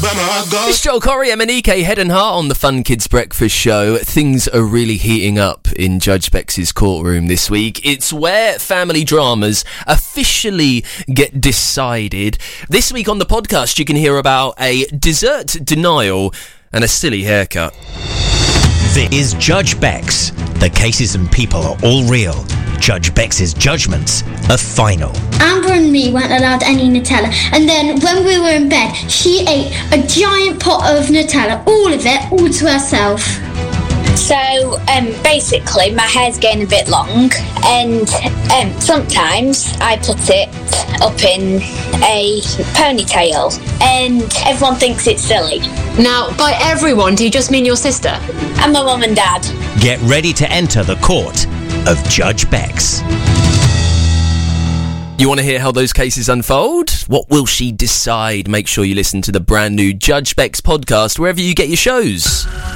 It's Joel Corey, Emanike, Head and Heart on the Fun Kids Breakfast Show. Things are really heating up in Judge Becks's courtroom this week. It's where family dramas officially get decided. This week on the podcast, you can hear about a dessert denial and a silly haircut. This is Judge Becks. The cases and people are all real. Judge Becks's judgments are final. Amber and me weren't allowed any Nutella, and then when we were in bed, she ate a giant pot of Nutella, all of it, all to herself. So, basically, my hair's getting a bit long, and sometimes I put it up in a ponytail, and everyone thinks it's silly. Now, by everyone, do you just mean your sister? And my mum and dad. Get ready to enter the court of Judge Becks. You want to hear how those cases unfold? What will she decide? Make sure you listen to the brand new Judge Becks podcast wherever you get your shows.